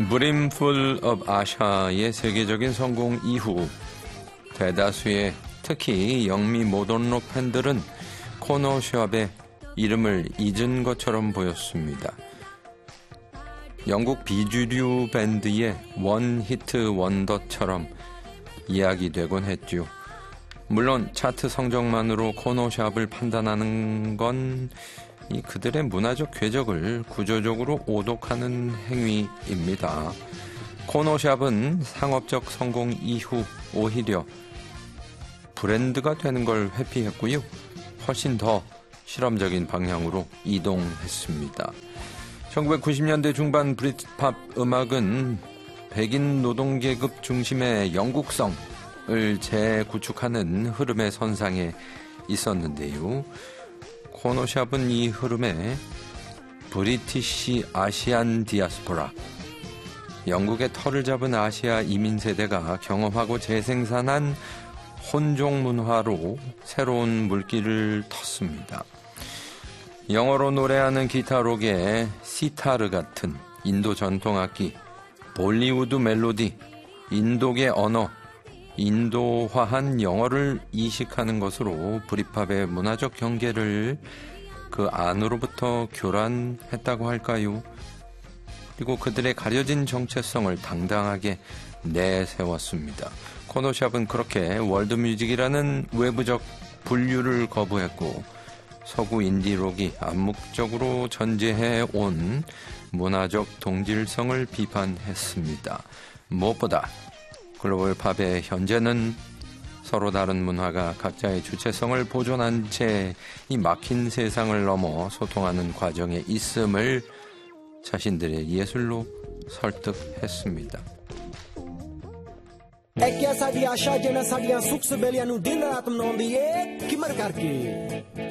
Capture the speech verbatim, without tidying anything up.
Brimful of Asia의 세계적인 성공 이후 대다수의 특히 영미 모던록 팬들은 코너 샵의 이름을 잊은 것처럼 보였습니다. 영국 비주류 밴드의 원 히트 원더처럼 이야기되곤 했죠. 물론 차트 성적만으로 코너샵을 판단하는 건 이 그들의 문화적 궤적을 구조적으로 오독하는 행위입니다. 코너샵은 상업적 성공 이후 오히려 브랜드가 되는 걸 회피했고요. 훨씬 더 실험적인 방향으로 이동했습니다. 천구백구십 년대 중반 브리트팝 음악은 백인 노동계급 중심의 영국성을 재구축하는 흐름의 선상에 있었는데요. 코너샵은 이 흐름에 브리티시 아시안 디아스포라, 영국의 털을 잡은 아시아 이민 세대가 경험하고 재생산한 혼종 문화로 새로운 물길을 텄습니다. 영어로 노래하는 기타록의 시타르 같은 인도 전통악기, 볼리우드 멜로디, 인도계 언어, 인도화한 영어를 이식하는 것으로 브리팝의 문화적 경계를 그 안으로부터 교란했다고 할까요? 그리고 그들의 가려진 정체성을 당당하게 내세웠습니다. 코너샵은 그렇게 월드뮤직이라는 외부적 분류를 거부했고 서구 인디록이 암묵적으로 전제해온 문화적 동질성을 비판했습니다. 무엇보다 글로벌 팝의 현재는 서로 다른 문화가 각자의 주체성을 보존한 채 이 막힌 세상을 넘어 소통하는 과정에 있음을 자신들의 예술로 설득했습니다. É que essa de achar de nessa de suco se belia no dia na atom não de é que marcar que